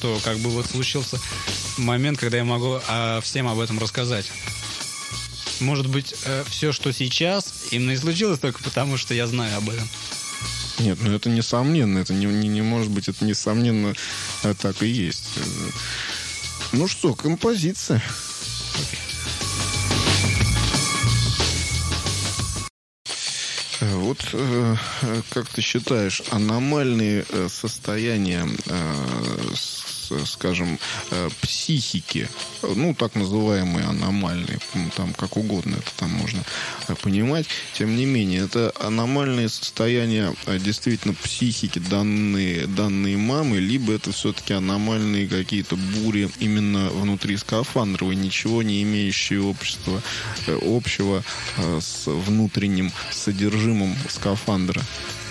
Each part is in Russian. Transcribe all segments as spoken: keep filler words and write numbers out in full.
что как бы вот случился момент, когда я могу а, всем об этом рассказать. Может быть, э, все, что сейчас, именно и случилось только потому, что я знаю об этом. Нет, ну это несомненно. Это не, не, не может быть, это несомненно так и есть. Ну что, композиция. Вот э, как ты считаешь, аномальные э, состояния, э, с, скажем, э, психики, ну, так называемые аномальные, там как угодно это там можно э, понимать, тем не менее, это аномальные состояния э, действительно психики, данные, данные мамы, либо это все-таки аномальные какие-то бури именно внутри скафандровой, ничего не имеющие общества, э, общего э, с внутренним содержимым скафандра.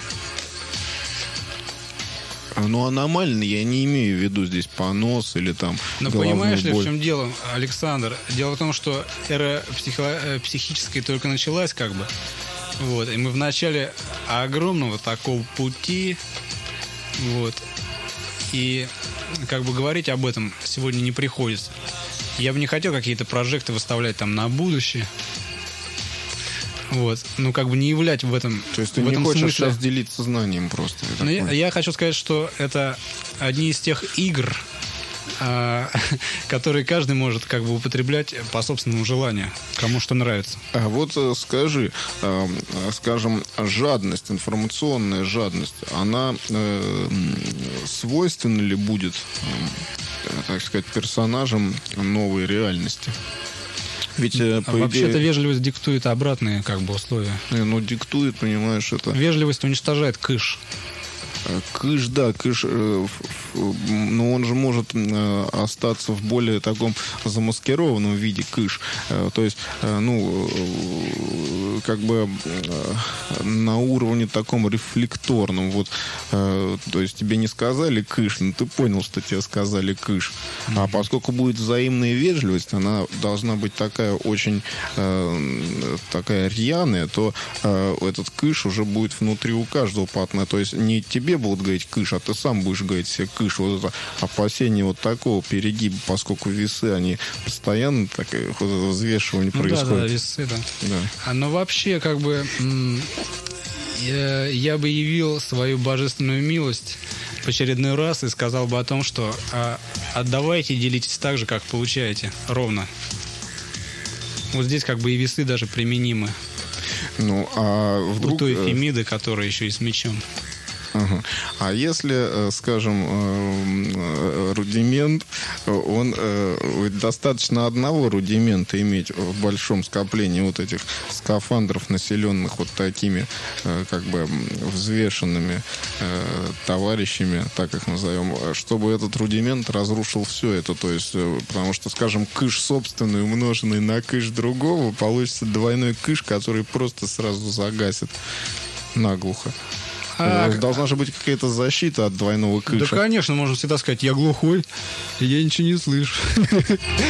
Ну, аномально я не имею в виду здесь понос или там Но головную понимаешь ли, боль. в чем дело, Александр? Дело в том, что эра психо- психической только началась, как бы. Вот. И мы в начале огромного такого пути. Вот. И как бы говорить об этом сегодня не приходится. Я бы не хотел какие-то прожекты выставлять там на будущее. Вот. Ну, как бы не являть в этом То есть ты в не этом хочешь смысле... сейчас делиться знанием просто? Я, Но я, я хочу сказать, что это одни из тех игр, а, которые каждый может как бы употреблять по собственному желанию, кому что нравится. А вот э, скажи, э, скажем, жадность, информационная жадность, она э, свойственна ли будет, э, так сказать, персонажам новой реальности? Ведь, а по вообще-то идее, вежливость диктует обратные как бы условия. ну, диктует, понимаешь, это... Вежливость уничтожает кыш. Кыш, да, кыш, э, но он же может э, остаться в более таком замаскированном виде кыш. Э, то есть, э, ну, э, как бы э, на уровне таком рефлекторном. Вот, э, то есть тебе не сказали кыш, но ты понял, что тебе сказали кыш. Mm-hmm. А поскольку будет взаимная вежливость, она должна быть такая очень э, такая рьяная, то э, этот кыш уже будет внутри у каждого партнера. То есть не тебе будут говорить кыш, а ты сам будешь говорить себе кыш. Вот это опасение вот такого перегиба, поскольку весы, они постоянно такое взвешивание Ну, происходит. Да, да, весы, да. Да. А, но вообще, как бы, м- я, я бы явил свою божественную милость в очередной раз и сказал бы о том, что а, отдавайте, делитесь так же, как получаете, ровно. Вот здесь как бы и весы даже применимы. Ну, а вдруг... У той Фемиды, которая еще и с мечом. Ага. А если, скажем, рудимент, он достаточно одного рудимента иметь в большом скоплении вот этих скафандров, населенных вот такими как бы взвешенными товарищами, так их назовем, чтобы этот рудимент разрушил все это. То есть, потому что, скажем, кыш собственный, умноженный на кыш другого, получится двойной кыш, который просто сразу загасит наглухо. А, Должна же быть какая-то защита от двойного кыша. Да, конечно, можно всегда сказать, я глухой, я ничего не слышу.